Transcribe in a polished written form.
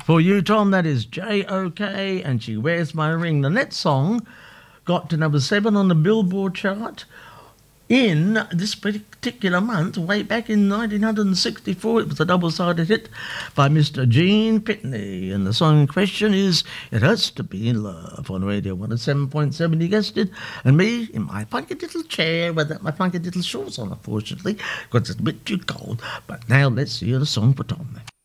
For you, Tom, that is J.O.K. and She Wears My Ring. The next song got to number 7 on the Billboard chart in this particular month, way back in 1964. It was a double-sided hit by Mr. Gene Pitney, and the song in question is It Hurts to Be in Love on Radio 107.7, you guessed it, and me in my funky little chair with my funky little shorts on, unfortunately, because it's a bit too cold. But now let's hear the song for Tom.